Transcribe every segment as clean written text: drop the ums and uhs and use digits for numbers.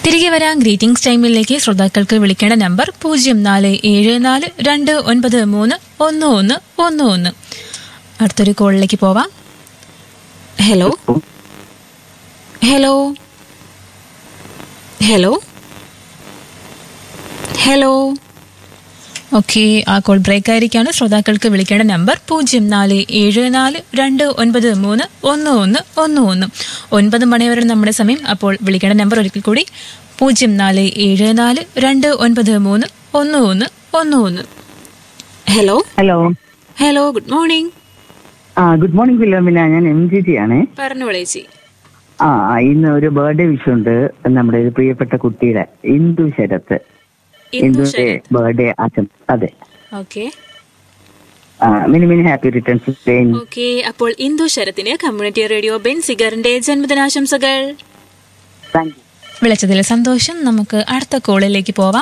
തിരികെ വരാം ഗ്രീറ്റിംഗ്സ് ടൈമിലേക്ക്. ശ്രോതാക്കൾക്ക് വിളിക്കേണ്ട നമ്പർ 0474293111. അടുത്തൊരു കോളിലേക്ക് പോവാം. Hello hello hello hello. Okay, ആ കോൾ ബ്രേക്ക് ആയിരിക്കാണ്. ശ്രോതാക്കൾക്ക് വിളിക്കേണ്ട നമ്പർ 0474293111. 9 മണിവരെ നമ്മുടെ സമയം. അപ്പോൾ വിളിക്കേണ്ട നമ്പർ ഒരിക്കൽ കൂടി 0474293111. Hello hello hello, good morning. Good morning Philomena, ഞാൻ MGT ആണേ. പറഞ്ഞോളേ ചേച്ചി. ഇന്ന് ഒരു ബർത്ത്ഡേ വിഷ് ഉണ്ട് നമ്മുടെ ഒരു പ്രിയപ്പെട്ട കുട്ടിയുടെ, ഇന്ദു ശരത്ത്. ഇന്ദുവിന്റെ ബർത്ത്ഡേ ആശംസ. അതെ, okay many many happy returns. Okay, അപ്പോൾ ഇന്ദു ശരത്തിന് കമ്മ്യൂണിറ്റി റേഡിയോ ബെൻസിഗറിന്റെ ജന്മദിനാശംസകൾ. Thank you. വിളിച്ചതിൽ സന്തോഷം. നമുക്ക് അടുത്ത കോളിലേക്ക് പോവാം.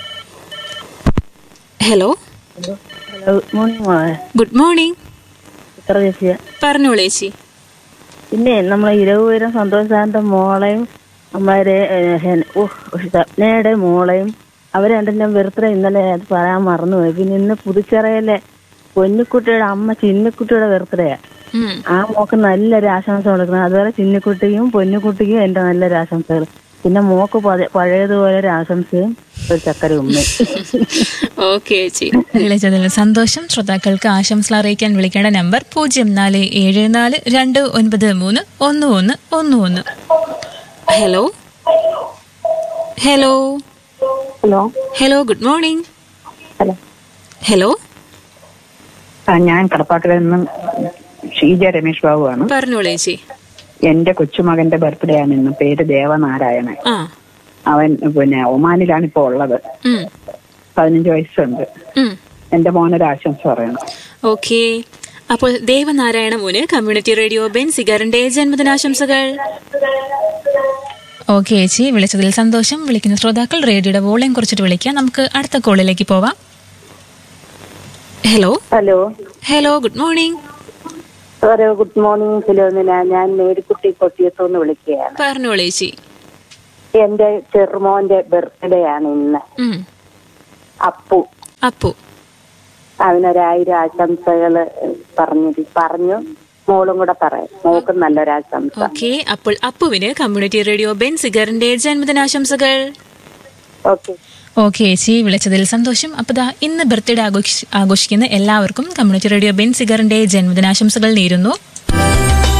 ഹലോ ഹലോ, ഗുഡ് മോർണിംഗ് മോളെ. Good morning. പറഞ്ഞോളൂ ചേച്ചി. പിന്നെ നമ്മളെ ഇരുപൂരം സന്തോഷാന്റെ മോളെയും നമ്മളെ സ്വപ്നയുടെ മോളെയും അവരെ രണ്ടിന്റെ ബർത്ത്ഡേ ഇന്നലെ അത് പറയാൻ മറന്നുപോയി. പിന്നെ ഇന്ന് പുതുച്ചിറയിലെ പൊന്നിക്കുട്ടിയുടെ അമ്മ ചിന്നിക്കുട്ടിയുടെ ബർത്ത്ഡേയാ. ആ മോക്ക് നല്ലൊരു ആശംസ കൊടുക്കണം. അതുപോലെ ചിന്നിക്കുട്ടിക്കും പൊന്നിക്കുട്ടിക്കും എന്റെ നല്ലൊരു ആശംസകൾ. പിന്നെ മോക്ക് പഴയതുപോലെ ഒരു ആശംസയും ഒരു ചക്കര ഉമ്മയും. ഓക്കെ ചേച്ചി, വിളിച്ചതിൽ സന്തോഷം. ശ്രോതാക്കൾക്ക് ആശംസ അറിയിക്കാൻ വിളിക്കേണ്ട number 0474293111. Hello hello hello hello, good morning. Hello hello, ഞാൻ കടപ്പാട്ടിൽ നിന്നും ഷീജ രമേഷ് ബാബു ആണ്. പറഞ്ഞോളൂ ചേച്ചി. എന്റെ കൊച്ചുമകന്റെ ബർത്ത്ഡേ ആണ് ഇന്ന്. പേര് ദേവനാരായണൻ. ആ, അവൻ പിന്നെ ഒമാനിലാണ് ഇപ്പൊ ഉള്ളത്. 15 വയസ്സുണ്ട്. എന്റെ മോനൊരു ആശംസ പറയണം. ഓക്കെ, അപ്പോൾ ദേവനാരായണ മോന് കമ്മ്യൂണിറ്റി റേഡിയോ ബെൻസിഗറിന്റെ ജന്മദിനാശംസകൾ. ഓക്കെ ചേച്ചി, വിളിച്ചതിൽ സന്തോഷം. വിളിക്കുന്ന ശ്രോതാക്കൾ റേഡിയോയുടെ വോളിയം കുറച്ചിട്ട് വിളിക്കാം. നമുക്ക് അടുത്ത കോളിലേക്ക് പോവാം. Hello hello hello, good morning. Good morning Philomena, ഞാൻ മേരിക്കുട്ടി കൊട്ടിയത്തുനിന്ന് വിളിക്കുകയാണ്. പറഞ്ഞോളൂ ചേച്ചി. എന്റെ ചെറുമോന്റെ ബർത്ത്ഡേ ആണ് ഇന്ന്. അപ്പു അവനൊരായിരം ആശംസകള് പറഞ്ഞു. മോളും കൂടെ പറയാം, മോക്കും നല്ലൊരാശംസ. ഓക്കെ, അപ്പോൾ അപ്പുവിന് കമ്മ്യൂണിറ്റി റേഡിയോ ബെൻസിഗറിന്റെ ജന്മദിനാശംസകൾ. ഓക്കെ ഓക്കെ ചേച്ചി, വിളിച്ചതിൽ സന്തോഷം. അപ്പോൾ ഇന്ന് ബർത്ത്ഡേ ആഘോഷിക്കുന്ന എല്ലാവർക്കും കമ്മ്യൂണിറ്റി റേഡിയോ ബെൻസിഗറിന്റെ ജന്മദിനാശംസകൾ നേരുന്നു.